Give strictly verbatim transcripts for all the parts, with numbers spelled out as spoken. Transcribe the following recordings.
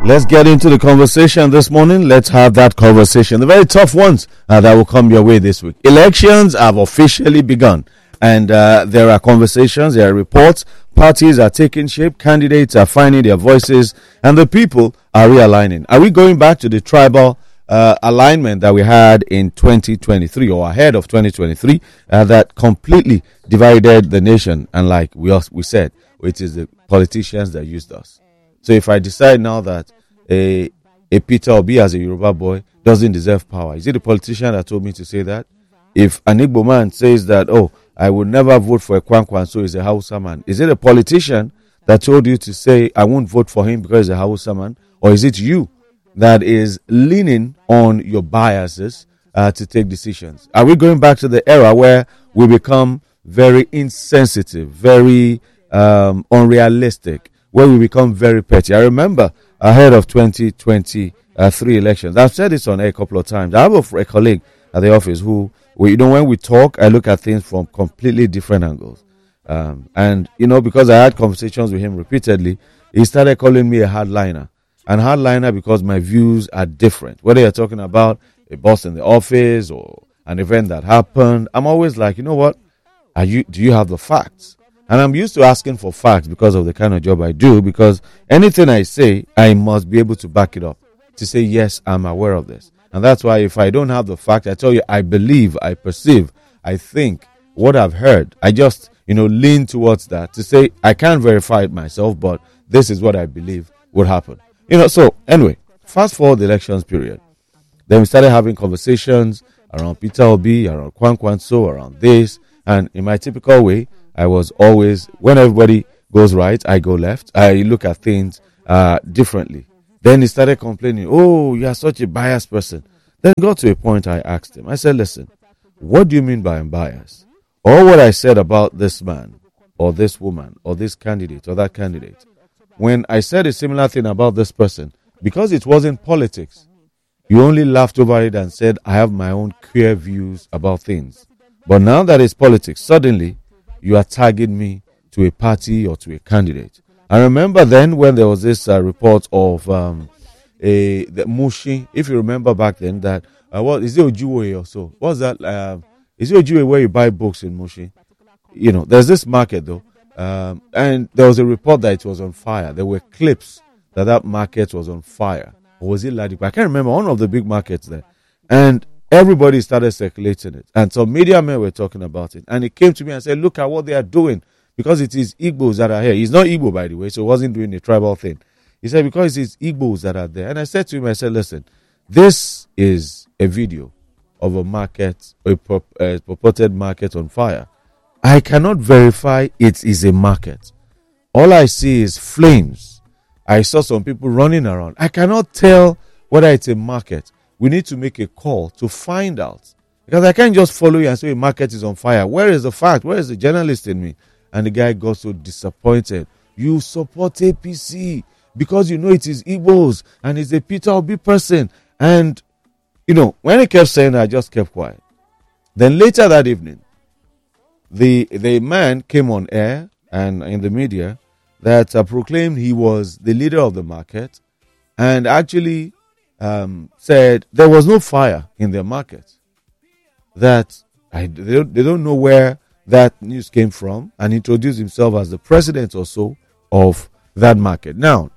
Let's get into the conversation this morning. Let's have that conversation. The very tough ones uh, that will come your way this week. Elections have officially begun, and uh, there are conversations, there are reports. Parties are taking shape, candidates are finding their voices, and the people are realigning. Are we going back to the tribal uh, alignment that we had in twenty twenty-three or ahead of twenty twenty-three uh, that completely divided the nation? And like we also, we said, it is the politicians that used us. So if I decide now that a a Peter Obi as a Yoruba boy doesn't deserve power, is it the politician that told me to say that? If an Igbo man says that, oh, I would never vote for a Kwankwan, so he's a Hausa man, is it a politician that told you to say, I won't vote for him because he's a Hausa man? Or is it you that is leaning on your biases uh, to take decisions? Are we going back to the era where we become very insensitive, very um, unrealistic, where we become very petty? I remember ahead of twenty twenty-three elections, I've said this on air a couple of times. I have a, a colleague at the office who, well, you know, when we talk, I look at things from completely different angles. Um, and, you know, because I had conversations with him repeatedly, he started calling me a hardliner. And hardliner because my views are different. Whether you're talking about a boss in the office or an event that happened, I'm always like, you know what? Are you? Do you have the facts? And I'm used to asking for facts because of the kind of job I do, because anything I say, I must be able to back it up, to say, yes, I'm aware of this. And that's why if I don't have the fact, I tell you, I believe, I perceive, I think what I've heard. I just, you know, lean towards that to say, I can't verify it myself, but this is what I believe would happen. You know, so anyway, fast forward the elections period. Then we started having conversations around Peter Obi, around Kwankwanso, around this. And in my typical way, I was always, when everybody goes right, I go left. I look at things uh, differently. Then he started complaining, oh, you're such a biased person. Then got to a point I asked him, I said, listen, what do you mean by I'm biased? All what I said about this man or this woman or this candidate or that candidate, when I said a similar thing about this person, because it wasn't politics, you only laughed over it and said, I have my own queer views about things. But now that it's politics, suddenly you are tagging me to a party or to a candidate. I remember then when there was this uh, report of um, a the Mushi, if you remember back then, that uh, what is it Ojuwe or so? What's that? Um, is it Ojuwe where you buy books in Mushi? You know, there's this market though, um, and there was a report that it was on fire. There were clips that that market was on fire. Or was it Ladipo? I can't remember, one of the big markets there, and everybody started circulating it, and some media men were talking about it, and he came to me and said, look at what they are doing, because it is Igbos that are here. He's not Igbo, by the way, so he wasn't doing a tribal thing. He said, because it's Igbos that are there. And I said to him, I said, listen, this is a video of a market, a, pur- a purported market on fire. I cannot verify it is a market. All I see is flames. I saw some people running around. I cannot tell whether it's a market. We need to make a call to find out. Because I can't just follow you and say a market is on fire. Where is the fact? Where is the journalist in me? And the guy got so disappointed. You support A P C because you know it is Igbos and it's a Peter Obi person. And, you know, when he kept saying that, I just kept quiet. Then later that evening, the the man came on air and in the media that uh, proclaimed he was the leader of the market and actually um, said there was no fire in their market. That I, they, don't, they don't know where that news came from, and introduced himself as the president or so of that market. Now,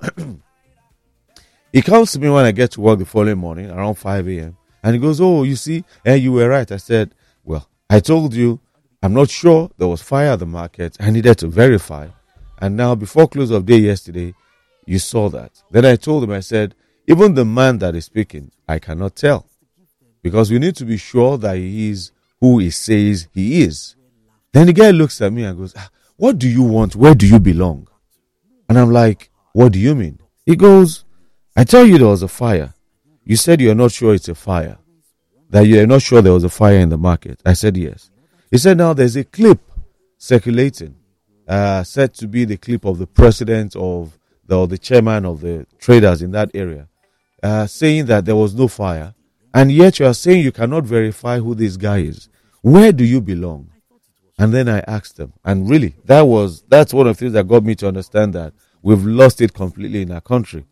he comes to me when I get to work the following morning around five a.m. and he goes, oh, you see, and you were right. I said, well, I told you, I'm not sure there was fire at the market. I needed to verify. And now, before close of day yesterday, you saw that. Then I told him, I said, even the man that is speaking, I cannot tell. Because we need to be sure that he is who he says he is. Then the guy looks at me and goes, what do you want? Where do you belong? And I'm like, what do you mean? He goes, I tell you there was a fire. You said you're not sure it's a fire. That you're not sure there was a fire in the market. I said yes. He said now there's a clip circulating, uh, said to be the clip of the president of the, or the chairman of the traders in that area, uh, saying that there was no fire. And yet you are saying you cannot verify who this guy is. Where do you belong? And then I asked them, and really, that was that's one of the things that got me to understand that we've lost it completely in our country.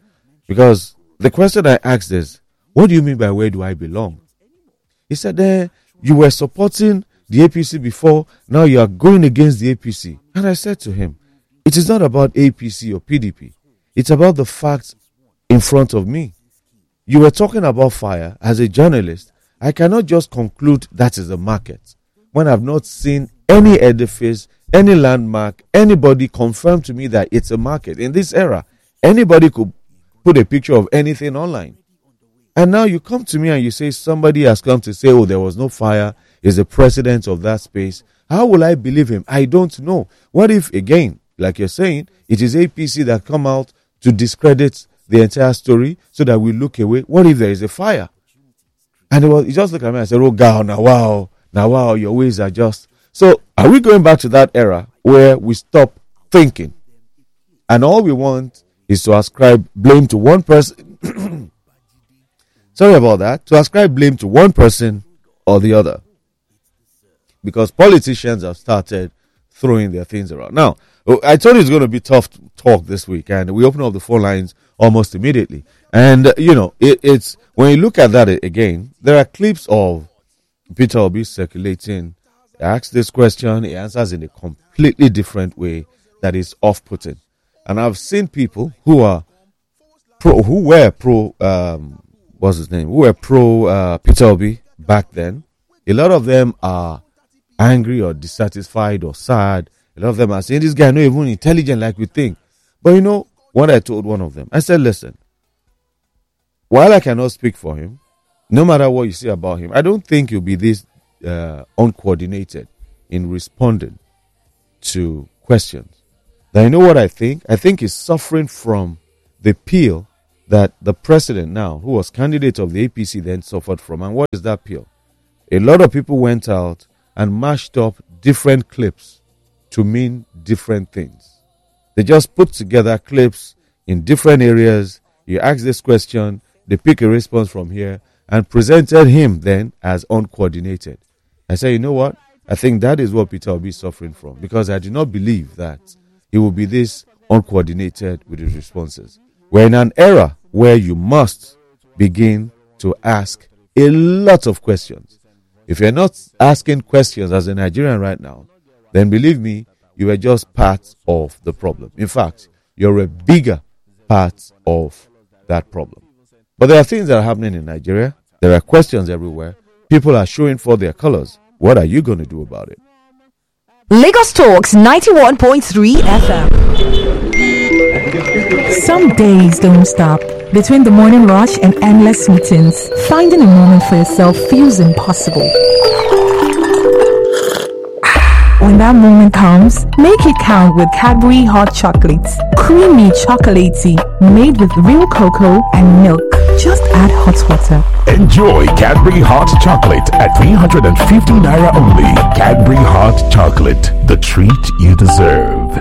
Because the question I asked is, what do you mean by where do I belong? He said, eh, you were supporting the A P C before, now you are going against the A P C. And I said to him, it is not about A P C or P D P. It's about the facts in front of me. You were talking about fire. As a journalist, I cannot just conclude that is a market when I've not seen any edifice, any landmark, anybody confirm to me that it's a market. In this era, anybody could put a picture of anything online. And now you come to me and you say somebody has come to say, oh, there was no fire, is the president of that space. How will I believe him? I don't know. What if, again, like you're saying, it is A P C that come out to discredit the entire story so that we look away? What if there is a fire? And it was, he just looked at me and said, oh, God, now wow, now wow, your ways are just. So are we going back to that era where we stop thinking and all we want is to ascribe blame to one person? Sorry about that. To ascribe blame to one person or the other. Because politicians have started throwing their things around. Now, I told you it's going to be tough talk this week, and we open up the phone lines almost immediately. And, uh, you know, it, it's when you look at that again, there are clips of Peter Obi circulating. He asks this question, he answers in a completely different way that is off-putting. And I've seen people who are pro, who were pro, um, what's his name, who were pro uh, Peter Obi back then. A lot of them are angry or dissatisfied or sad. A lot of them are saying, this guy not even intelligent like we think. But you know what I told one of them? I said, listen, while I cannot speak for him, no matter what you say about him, I don't think he'll be this uh, uncoordinated in responding to questions. Now, you know what I think? I think he's suffering from the peel that the president now, who was candidate of the A P C, then suffered from. And what is that peel? A lot of people went out and mashed up different clips to mean different things. They just put together clips in different areas. You ask this question, they pick a response from here and presented him then as uncoordinated. I say, you know what? I think that is what Peter will be suffering from, because I do not believe that he will be this uncoordinated with his responses. We're in an era where you must begin to ask a lot of questions. If you're not asking questions as a Nigerian right now, then believe me, you are just part of the problem. In fact, you're a bigger part of that problem. But there are things that are happening in Nigeria. There are questions everywhere. People are showing for their colors. What are you going to do about it? Lagos Talks ninety-one point three F M. Some days don't stop. Between the morning rush and endless meetings, finding a moment for yourself feels impossible. When that moment comes, make it count with Cadbury Hot Chocolates. Creamy chocolatey, made with real cocoa and milk. Just add hot water. Enjoy Cadbury Hot Chocolate at three hundred fifty naira only. Cadbury Hot Chocolate, the treat you deserve.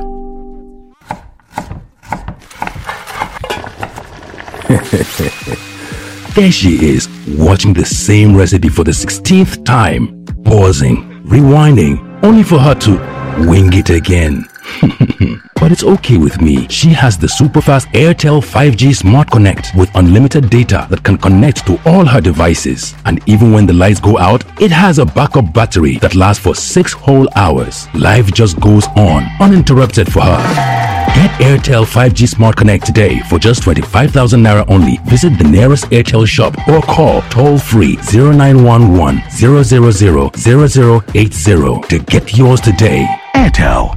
There she is, watching the same recipe for the sixteenth time, pausing, rewinding, only for her to wing it again. But it's okay with me. She has the super fast Airtel five G Smart Connect with unlimited data that can connect to all her devices. And even when the lights go out, it has a backup battery that lasts for six whole hours. Life just goes on, uninterrupted for her. Get Airtel five G Smart Connect today for just twenty-five thousand naira only. Visit the nearest Airtel shop or call toll free zero nine one one, zero zero zero, zero zero eight zero to get yours today. Airtel.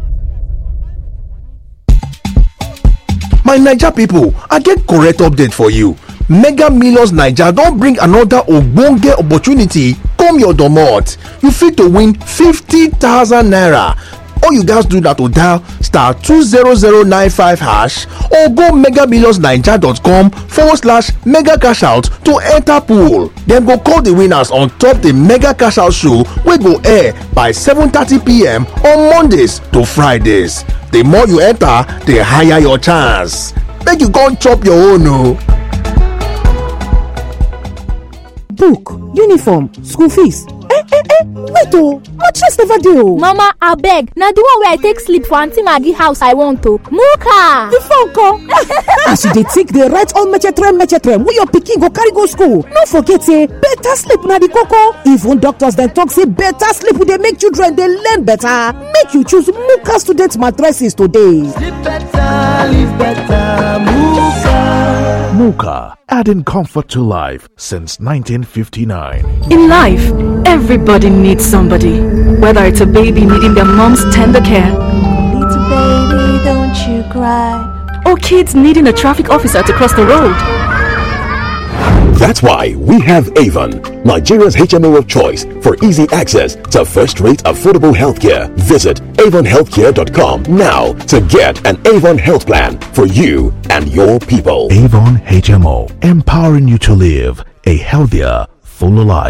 My Naija people, I get correct update for you. Mega Millions Naija don bring another ogbonge opportunity come your domot. You fit to win fifty thousand naira. All you guys do na to dial star two zero zero nine five hash or go mega millions naija dot com forward slash mega cash out to enter pool. Dem go call the winners on top the mega cash out show wey go air by seven thirty p.m. on Mondays to Fridays. The more you enter, the higher your chance. Make you go chop your own o. Book, uniform, school fees, Eh, eh, eh, wait oh, mattress never dey oh. Mama, abeg, na the one wey I take sleep for Aunty Maggie house I want to. Muka! The phone call. As you dey think the right on mechetrem mechetrem wey your pikin go carry go school, no forget say better sleep na the koko. Even doctors dem talk say better sleep dey make children dey learn better. Make you choose Muka student mattresses today. Sleep better, live better, Muka. Muka, adding comfort to life since nineteen fifty-nine. In life, everybody needs somebody. Whether it's a baby needing their mom's tender care, little baby, don't you cry, or kids needing a traffic officer to cross the road. That's why we have Avon, Nigeria's H M O of choice for easy access to first-rate affordable healthcare. Visit avon healthcare dot com now to get an Avon health plan for you and your people. Avon H M O, empowering you to live a healthier, fuller life.